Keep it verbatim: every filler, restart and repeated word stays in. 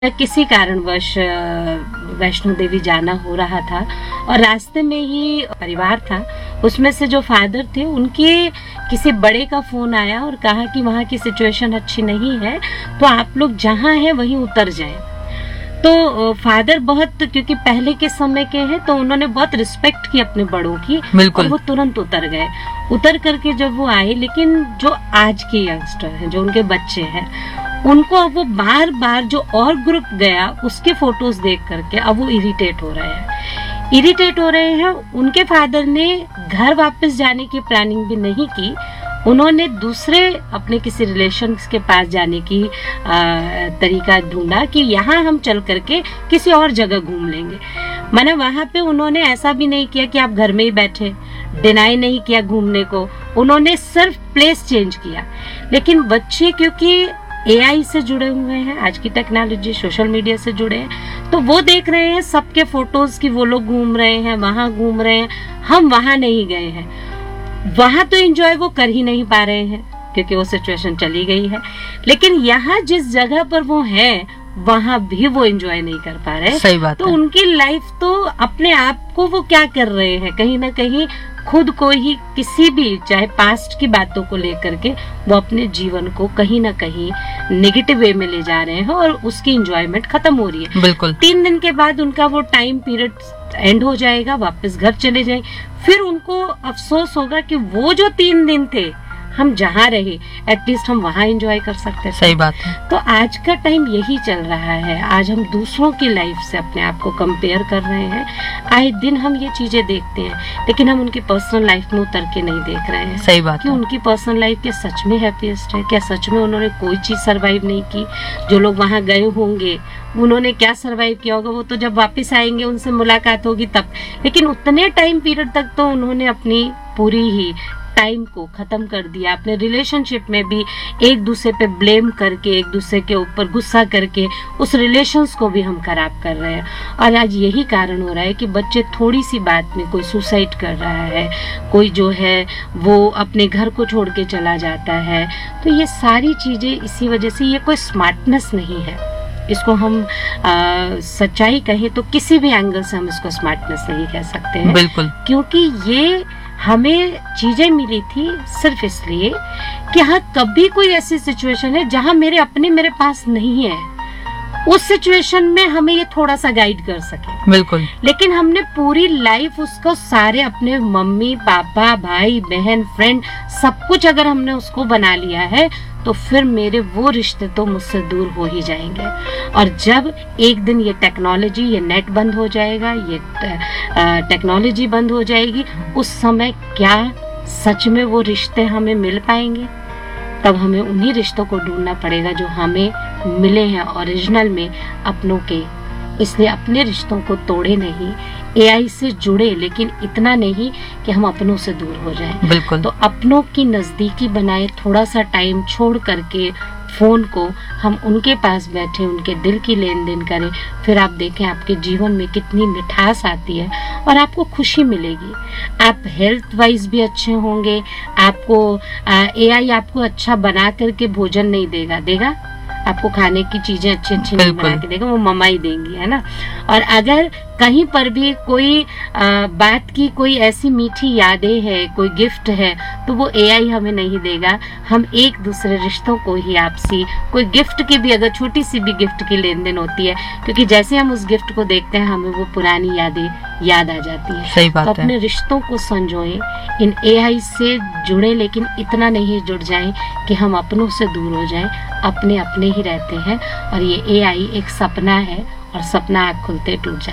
किसी कारणवश वैष्णो देवी जाना हो रहा था और रास्ते में ही परिवार था, उसमें से जो फादर थे उनके किसी बड़े का फोन आया और कहा कि वहाँ की सिचुएशन अच्छी नहीं है, तो आप लोग जहाँ हैं वहीं उतर जाएं। तो फादर बहुत, क्योंकि पहले के समय के हैं, तो उन्होंने बहुत रिस्पेक्ट की अपने बड़ों की, और वो तुरंत उतर गए। उतर करके जब वो आए, लेकिन जो आज के यंगस्टर हैं, जो उनके बच्चे हैं, उनको अब वो बार बार जो और ग्रुप गया उसके फोटोज देख करके अब वो इरिटेट हो रहे हैं इरिटेट हो रहे हैं उनके फादर ने घर वापस जाने की प्लानिंग भी नहीं की, उन्होंने दूसरे अपने किसी रिलेशन के पास जाने की आ, तरीका ढूंढा कि यहाँ हम चल करके किसी और जगह घूम लेंगे। माना वहां पे उन्होंने ऐसा भी नहीं किया कि आप घर में ही बैठे, डिनाई नहीं किया घूमने को, उन्होंने सिर्फ प्लेस चेंज किया। लेकिन बच्चे क्योंकि एआई से जुड़े हुए हैं, आज की टेक्नोलॉजी, सोशल मीडिया से जुड़े हैं, तो वो देख रहे हैं सबके फोटोज कि वो लोग घूम रहे हैं, वहां घूम रहे हैं, हम वहां नहीं गए हैं। वहां तो एंजॉय वो कर ही नहीं पा रहे हैं क्योंकि वो सिचुएशन चली गई है। लेकिन यहाँ जिस जगह पर वो हैं वहां भी वो एंजॉय नहीं कर पा रहे। सही बात तो है। उनकी लाइफ तो अपने आप को वो क्या कर रहे हैं, कहीं ना कहीं खुद को ही किसी भी, चाहे पास्ट की बातों को लेकर के, वो अपने जीवन को कहीं ना कहीं नेगेटिव वे में ले जा रहे हैं और उसकी एंजॉयमेंट खत्म हो रही है। बिल्कुल। तीन दिन के बाद उनका वो टाइम पीरियड एंड हो जाएगा, वापस घर चले जाएंगे, फिर उनको अफसोस होगा कि वो जो तीन दिन थे हम जहाँ रहे, एटलीस्ट हम वहाँ एंजॉय कर सकते थे। सही बात है। तो आज का टाइम यही चल रहा है। आज हम दूसरों की लाइफ से अपने आप को कंपेयर कर रहे हैं, आए दिन हम ये चीजें देखते हैं, लेकिन हम उनकी पर्सनल लाइफ में उतर के नहीं देख रहे हैं। सही बात कि है। उनकी पर्सनल लाइफ क्या सच में हैप्पीएस्ट है, क्या सच में उन्होंने कोई चीज सरवाइव नहीं की। जो लोग वहाँ गए होंगे उन्होंने क्या सरवाइव किया होगा, वो तो जब वापस आएंगे उनसे मुलाकात होगी तब। लेकिन उतने टाइम पीरियड तक तो उन्होंने अपनी पूरी ही टाइम को खत्म कर दिया। अपने रिलेशनशिप में भी एक दूसरे पे ब्लेम करके, एक दूसरे के ऊपर गुस्सा करके उस रिलेशंस को भी हम खराब कर रहे हैं। और आज यही कारण हो रहा है कि बच्चे थोड़ी सी बात में, कोई सुसाइड कर रहा है, कोई जो है वो अपने घर को छोड़ के चला जाता है। तो ये सारी चीजें इसी वजह से, ये कोई स्मार्टनेस नहीं है। इसको हम आ, सच्चाई कहें तो किसी भी एंगल से हम इसको स्मार्टनेस नहीं कह सकते हैं। बिल्कुल। क्योंकि ये हमें चीजें मिली थी सिर्फ इसलिए कि हाँ कभी कोई ऐसी सिचुएशन है जहां मेरे अपने मेरे पास नहीं है, उस सिचुएशन में हमें ये थोड़ा सा गाइड कर सके। बिल्कुल। लेकिन हमने पूरी लाइफ उसको सारे अपने मम्मी पापा भाई बहन फ्रेंड सब कुछ अगर हमने उसको बना लिया है, तो फिर मेरे वो रिश्ते तो मुझसे दूर हो ही जाएंगे। और जब एक दिन ये टेक्नोलॉजी, ये नेट बंद हो जाएगा, ये टेक्नोलॉजी बंद हो जाएगी, उस समय क्या सच में वो रिश्ते हमें मिल पाएंगे? तब हमें उन्हीं रिश्तों को ढूंढना पड़ेगा जो हमें मिले हैं ओरिजिनल में, अपनों के। इसलिए अपने रिश्तों को तोड़े नहीं, एआई से जुड़े, लेकिन इतना नहीं कि हम अपनों से दूर हो जाएं। बिल्कुल। तो अपनों की नजदीकी बनाए, थोड़ा सा टाइम छोड़ करके फोन को हम उनके पास बैठे, उनके दिल की लेन देन करें, फिर आप देखें आपके जीवन में कितनी मिठास आती है और आपको खुशी मिलेगी। आप हेल्थ वाइज भी अच्छे होंगे। आपको एआई आपको अच्छा बना करके भोजन नहीं देगा देगा आपको खाने की चीजें अच्छी अच्छी नहीं बना के देगा, वो मम्मा ही देंगी, है ना। और अगर कहीं पर भी कोई आ, बात की कोई ऐसी मीठी यादें है, कोई गिफ्ट है, तो वो एआई हमें नहीं देगा। हम एक दूसरे रिश्तों को ही, आपसी कोई गिफ्ट की भी, अगर छोटी सी भी गिफ्ट की लेन देन होती है, क्योंकि जैसे हम उस गिफ्ट को देखते हैं हमें वो पुरानी यादें याद आ जाती है। सही बात तो अपने है। रिश्तों को संजोएं, इन एआई से जुड़े, लेकिन इतना नहीं जुड़ जाएं कि हम अपनों से दूर हो जाएं। अपने अपने ही रहते हैं और ये एआई एक सपना है और सपना आँख खुलते टूट जाए।